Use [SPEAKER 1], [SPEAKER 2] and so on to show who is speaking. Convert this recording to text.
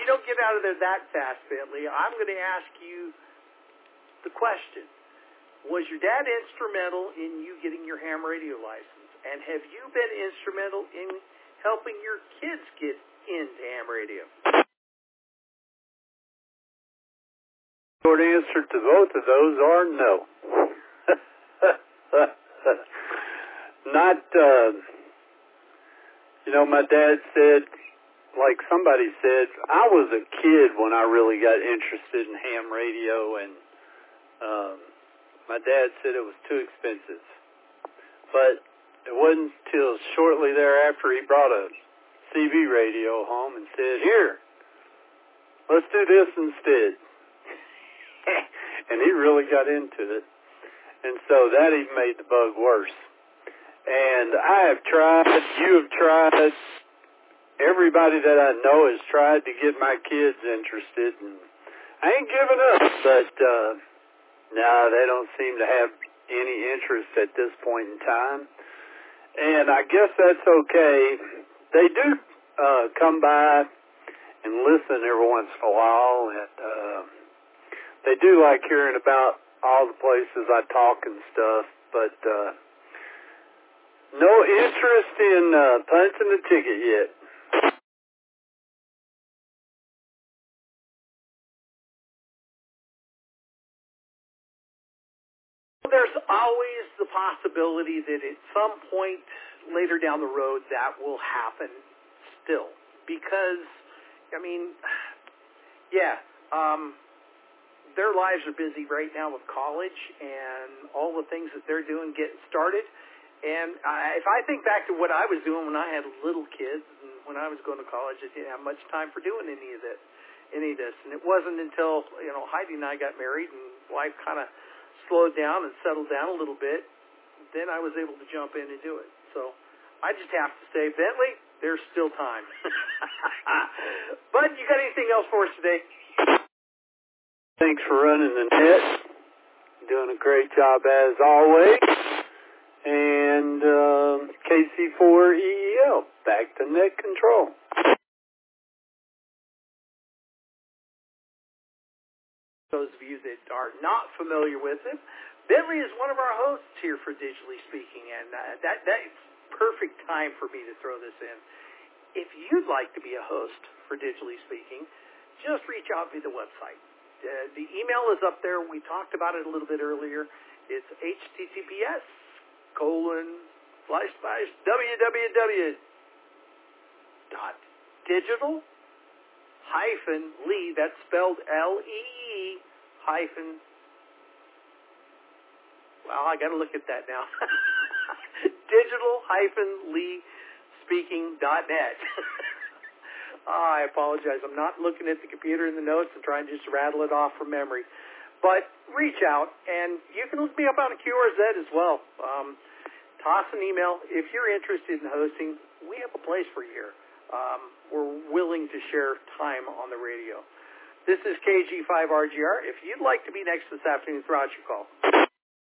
[SPEAKER 1] you don't get out of there that fast, Bentley, I'm going to ask you the question. Was your dad instrumental in you getting your ham radio license? And have you been instrumental in helping your kids get into ham radio?
[SPEAKER 2] Short answer to both of those are no. Not, my dad said, like somebody said, I was a kid when I really got interested in ham radio, and my dad said it was too expensive. But it wasn't until shortly thereafter he brought a CB radio home and said, here, let's do this instead. And he really got into it. And so that even made the bug worse. And I have tried, you have tried, everybody that I know has tried to get my kids interested, and I ain't giving up, but no, they don't seem to have any interest at this point in time. And I guess that's okay. They do come by and listen every once in a while, and they do like hearing about all the places I talk and stuff, but no interest in punching the ticket yet.
[SPEAKER 1] There's always the possibility that at some point later down the road that will happen still. Because, their lives are busy right now with college and all the things that they're doing getting started. And if I think back to what I was doing when I had little kids and when I was going to college, I didn't have much time for doing any of this. And it wasn't until, Heidi and I got married and life kind of slowed down and settled down a little bit, then I was able to jump in and do it. So I just have to say, Bentley, there's still time. But you got anything else for us today?
[SPEAKER 2] Thanks for running the net. Doing a great job as always. And KC4EEL, back to net control.
[SPEAKER 1] Those of you that are not familiar with him, Bentley is one of our hosts here for Digitally Speaking, and that is perfect time for me to throw this in. If you'd like to be a host for Digitally Speaking, just reach out via the website. The email is up there. We talked about it a little bit earlier. It's https://www.digital-lee, that's spelled L-E-E hyphen, well, I got to look at that now, digital-lee-speaking.net. I apologize. I'm not looking at the computer in the notes and trying to just rattle it off from memory. But reach out, and you can look me up on a QRZ as well. Toss an email. If you're interested in hosting, we have a place for you here. We're willing to share time on the radio. This is KG5RGR. If you'd like to be next this afternoon, throw out your call.